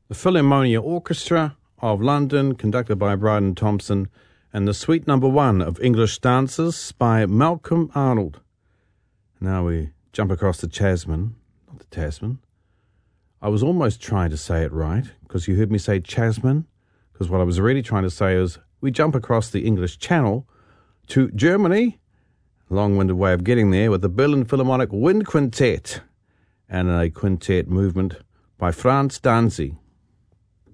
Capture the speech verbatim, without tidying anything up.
the Philharmonia Orchestra of London, conducted by Bryden Thompson, and the Suite Number One of English Dances by Malcolm Arnold. Now we jump across the Chasman, not the Tasman. I was almost trying to say it right, because you heard me say Chasman, because what I was really trying to say is we jump across the English Channel to Germany, long-winded way of getting there, with the Berlin Philharmonic Wind Quintet and a quintet movement by Franz Danzig.